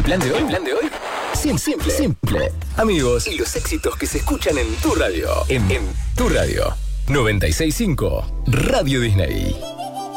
plan de hoy? ¿El plan de hoy? Simple, simple. Amigos y los éxitos que se escuchan en tu radio. En tu radio. 96.5 Radio Disney.